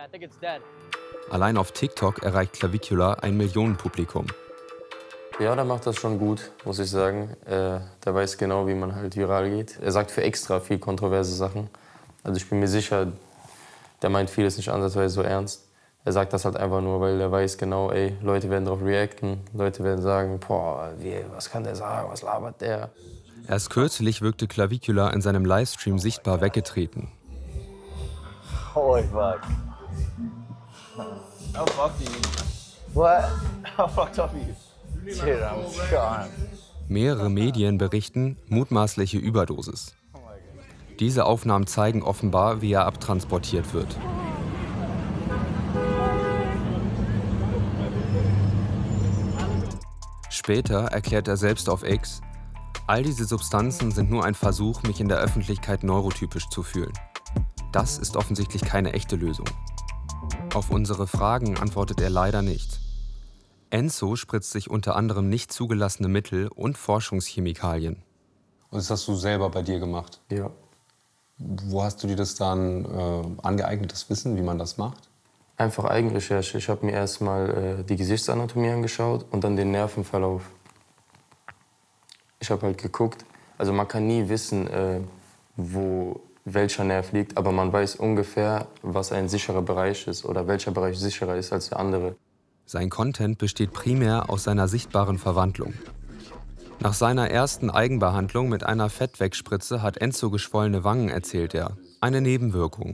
Allein auf TikTok erreicht Clavicula ein Millionenpublikum. Ja, der macht das schon gut, muss ich sagen. Der weiß genau, wie man halt viral geht. Er sagt für extra viel kontroverse Sachen. Also ich bin mir sicher, der meint vieles nicht ansatzweise so ernst. Er sagt das halt einfach nur, weil er weiß genau, ey, Leute werden darauf reacten. Leute werden sagen, boah, was kann der sagen, was labert der? Erst kürzlich wirkte Clavicula in seinem Livestream sichtbar weggetreten. Holy fuck. How fucked are you? What? How fucked up are you? Dude, I'm gone. Mehrere Medien berichten mutmaßliche Überdosis. Diese Aufnahmen zeigen offenbar, wie er abtransportiert wird. Später erklärt er selbst auf X, all diese Substanzen sind nur ein Versuch, mich in der Öffentlichkeit neurotypisch zu fühlen. Das ist offensichtlich keine echte Lösung. Auf unsere Fragen antwortet er leider nicht. Enzo spritzt sich unter anderem nicht zugelassene Mittel und Forschungschemikalien. Und das hast du selber bei dir gemacht? Ja. Wo hast du dir das dann angeeignet, das Wissen, wie man das macht? Einfach Eigenrecherche. Ich habe mir erstmal die Gesichtsanatomie angeschaut und dann den Nervenverlauf. Ich habe halt geguckt, also man kann nie wissen, wo welcher Nerv liegt, aber man weiß ungefähr, was ein sicherer Bereich ist oder welcher Bereich sicherer ist als der andere. Sein Content besteht primär aus seiner sichtbaren Verwandlung. Nach seiner ersten Eigenbehandlung mit einer Fettwegspritze hat Enzo geschwollene Wangen, erzählt er. Eine Nebenwirkung.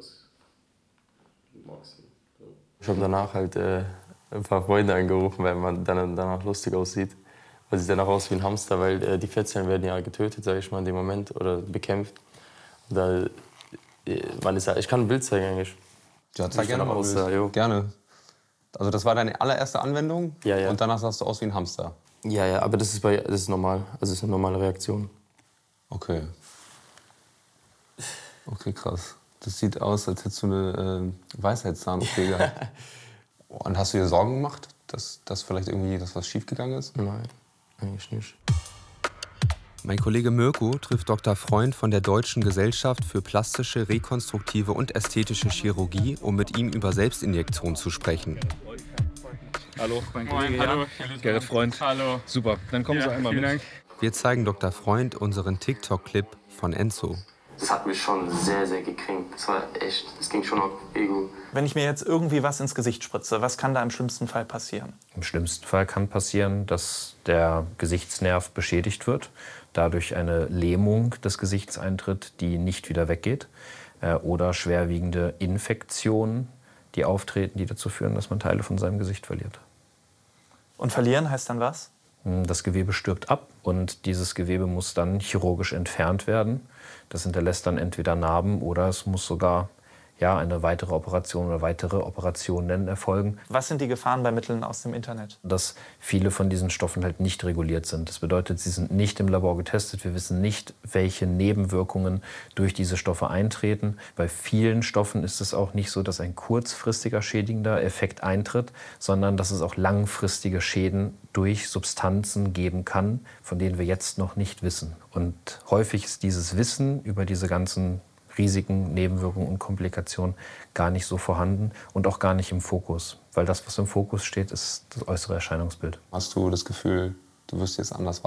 Ich habe danach halt ein paar Freunde angerufen, weil man dann danach lustig aussieht. Man sieht danach aus wie ein Hamster, weil die Fettzellen werden ja getötet, sage ich mal, in dem Moment oder bekämpft. Da, ich kann ein Bild zeigen eigentlich. Ja, zeig gerne mal aus, gerne. Also das war deine allererste Anwendung? Ja, ja. Und danach sahst du aus wie ein Hamster? Ja, ja, aber das ist normal. Also das ist eine normale Reaktion. Okay. Okay, krass. Das sieht aus, als hättest du eine Weisheitszahn-OP gehabt. Und hast du dir Sorgen gemacht, dass vielleicht irgendwie was schiefgegangen ist? Nein, eigentlich nicht. Mein Kollege Mirko trifft Dr. Freund von der Deutschen Gesellschaft für plastische, rekonstruktive und ästhetische Chirurgie, um mit ihm über Selbstinjektion zu sprechen. Hallo, mein Kollege. Hallo, Gerrit Freund. Hallo. Super, dann kommen Sie einmal mit. Dank. Wir zeigen Dr. Freund unseren TikTok-Clip von Enzo. Das hat mich schon sehr, sehr gekränkt. Das war echt, das ging schon auf Ego. Wenn ich mir jetzt irgendwie was ins Gesicht spritze, was kann da im schlimmsten Fall passieren? Im schlimmsten Fall kann passieren, dass der Gesichtsnerv beschädigt wird, dadurch eine Lähmung des Gesichts eintritt, die nicht wieder weggeht, oder schwerwiegende Infektionen, die auftreten, die dazu führen, dass man Teile von seinem Gesicht verliert. Und verlieren heißt dann was? Das Gewebe stirbt ab und dieses Gewebe muss dann chirurgisch entfernt werden. Das hinterlässt dann entweder Narben oder es muss sogar eine weitere Operation oder weitere Operationen erfolgen. Was sind die Gefahren bei Mitteln aus dem Internet? Dass viele von diesen Stoffen halt nicht reguliert sind. Das bedeutet, sie sind nicht im Labor getestet. Wir wissen nicht, welche Nebenwirkungen durch diese Stoffe eintreten. Bei vielen Stoffen ist es auch nicht so, dass ein kurzfristiger schädigender Effekt eintritt, sondern dass es auch langfristige Schäden durch Substanzen geben kann, von denen wir jetzt noch nicht wissen. Und häufig ist dieses Wissen über diese ganzen Risiken, Nebenwirkungen und Komplikationen gar nicht so vorhanden und auch gar nicht im Fokus. Weil das, was im Fokus steht, ist das äußere Erscheinungsbild. Hast du das Gefühl, du wirst jetzt anders